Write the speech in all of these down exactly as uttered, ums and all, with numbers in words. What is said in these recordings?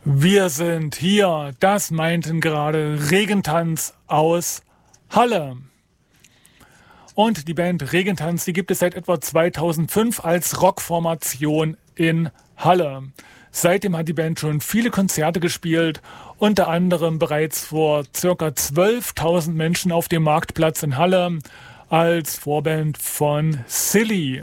Wir sind hier, das meinten gerade Regentanz aus Halle. Und die Band Regentanz, die gibt es seit etwa zweitausendfünf als Rockformation in Halle. Seitdem hat die Band schon viele Konzerte gespielt, unter anderem bereits vor ca. zwölftausend Menschen auf dem Marktplatz in Halle als Vorband von Silly.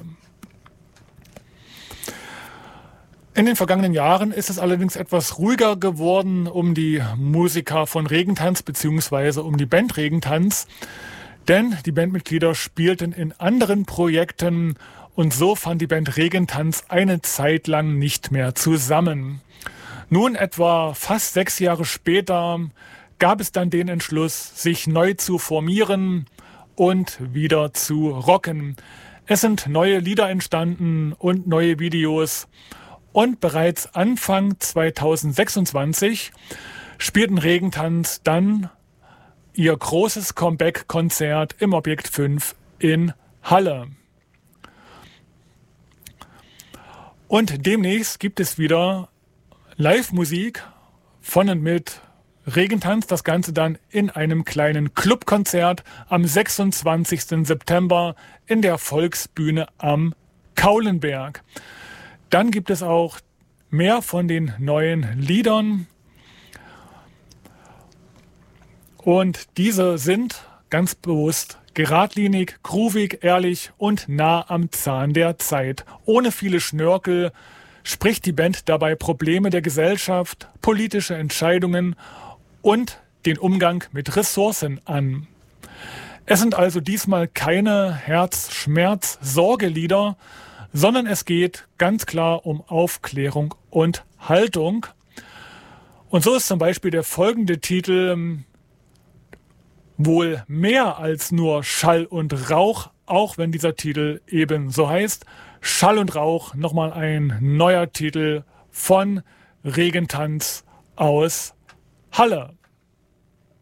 In den vergangenen Jahren ist es allerdings etwas ruhiger geworden um die Musiker von Regentanz bzw. um die Band Regentanz, denn die Bandmitglieder spielten in anderen Projekten und so fand die Band Regentanz eine Zeit lang nicht mehr zusammen. Nun, etwa fast sechs Jahre später, gab es dann den Entschluss, sich neu zu formieren und wieder zu rocken. Es sind neue Lieder entstanden und neue Videos. Und bereits Anfang zweitausendsechsundzwanzig spielten Regentanz dann ihr großes Comeback-Konzert im Objekt fünf in Halle. Und demnächst gibt es wieder Live-Musik von und mit Regentanz. Das Ganze dann in einem kleinen Clubkonzert am sechsundzwanzigsten September in der Volksbühne am Kaulenberg. Dann gibt es auch mehr von den neuen Liedern. Und diese sind ganz bewusst geradlinig, groovig, ehrlich und nah am Zahn der Zeit. Ohne viele Schnörkel spricht die Band dabei Probleme der Gesellschaft, politische Entscheidungen und den Umgang mit Ressourcen an. Es sind also diesmal keine Herz-Schmerz-Sorge-Lieder, sondern es geht ganz klar um Aufklärung und Haltung. Und so ist zum Beispiel der folgende Titel wohl mehr als nur Schall und Rauch, auch wenn dieser Titel eben so heißt. Schall und Rauch, nochmal ein neuer Titel von Regentanz aus Halle.